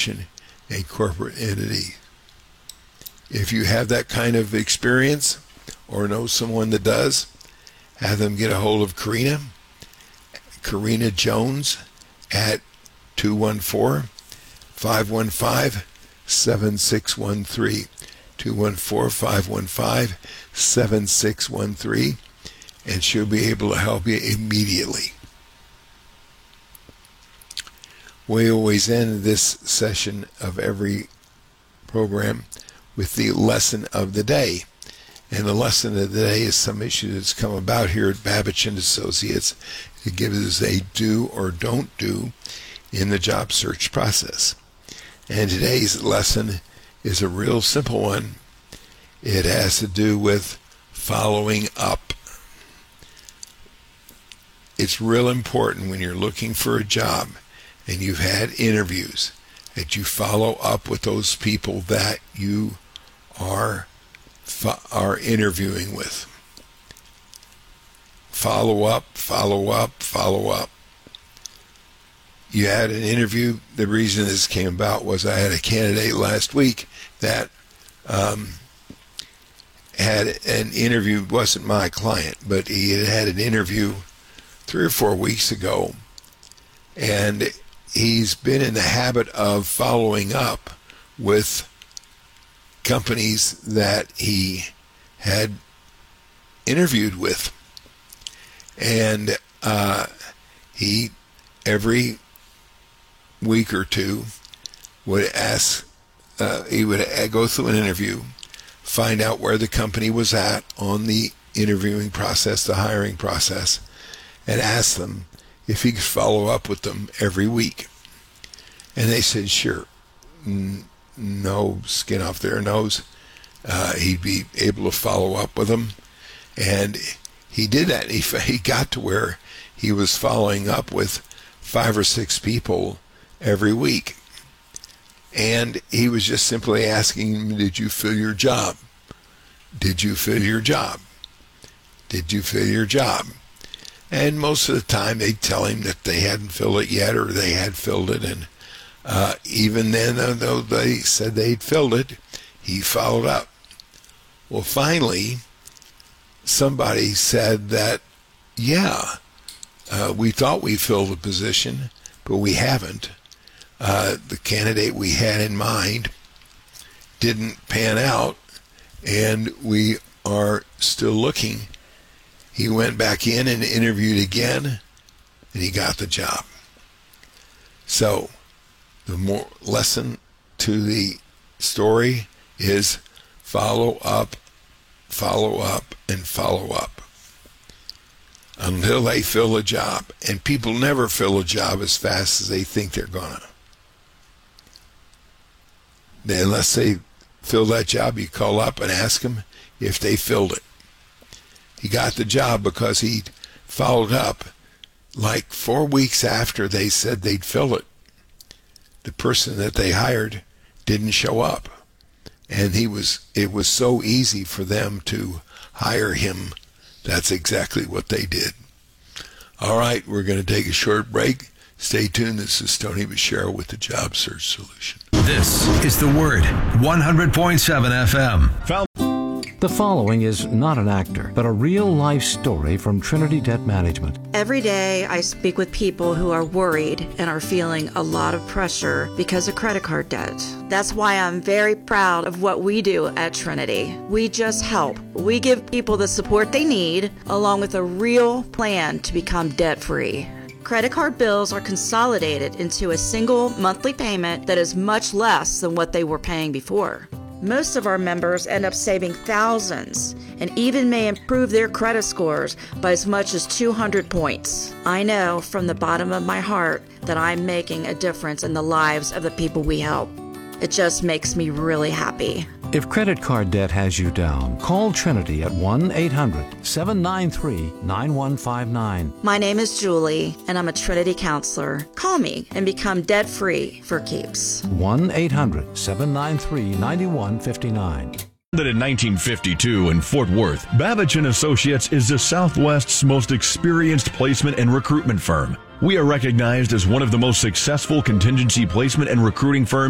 corporation, a corporate entity. If you have that kind of experience or know someone that does, have them get a hold of Karina Jones at 214-515-7613, 214-515-7613, and she'll be able to help you immediately. We always end this session of every program with the lesson of the day. And the lesson of the day is some issue that's come about here at Babich and Associates to give us a do or don't do in the job search process. And today's lesson is a real simple one. It has to do with following up. It's real important when you're looking for a job and you've had interviews that you follow up with those people that you are interviewing with. Follow up, follow up, follow up. You had an interview. The reason this came about was I had a candidate last week that had an interview, wasn't my client, but he had an interview 3 or 4 weeks ago, and he's been in the habit of following up with companies that he had interviewed with. And he, every week or two, would ask, he would go through an interview, find out where the company was at on the interviewing process, the hiring process, and ask them if he could follow up with them every week. And they said, sure. No skin off their nose. He'd be able to follow up with them. And he did that. He got to where he was following up with 5 or 6 people every week. And he was just simply asking them, did you fill your job? Did you fill your job? Did you fill your job? And most of the time they'd tell him that they hadn't filled it yet, or they had filled it. And even then, though they said they'd filled it, he followed up. Well, finally, somebody said that, yeah, we thought we filled the position, but we haven't. The candidate we had in mind didn't pan out, and we are still looking. He went back in and interviewed again, and he got the job. So, the more lesson to the story is follow up, and follow up until they fill a job. And people never fill a job as fast as they think they're gonna. Unless they fill that job, you call up and ask them if they filled it. He got the job because he followed up like 4 weeks after they said they'd fill it. The person that they hired didn't show up. And it was so easy for them to hire him. That's exactly what they did. All right, we're going to take a short break. Stay tuned. This is Tony Bashir with the Job Search Solution. This is The Word, 100.7 FM. The following is not an actor, but a real-life story from Trinity Debt Management. Every day I speak with people who are worried and are feeling a lot of pressure because of credit card debt. That's why I'm very proud of what we do at Trinity. We just help. We give people the support they need, along with a real plan to become debt-free. Credit card bills are consolidated into a single monthly payment that is much less than what they were paying before. Most of our members end up saving thousands and even may improve their credit scores by as much as 200 points. I know from the bottom of my heart that I'm making a difference in the lives of the people we help. It just makes me really happy. If credit card debt has you down, call Trinity at 1-800-793-9159. My name is Julie, and I'm a Trinity counselor. Call me and become debt-free for keeps. 1-800-793-9159. That in 1952 in Fort Worth, Babich & Associates is the Southwest's most experienced placement and recruitment firm. We are recognized as one of the most successful contingency placement and recruiting firms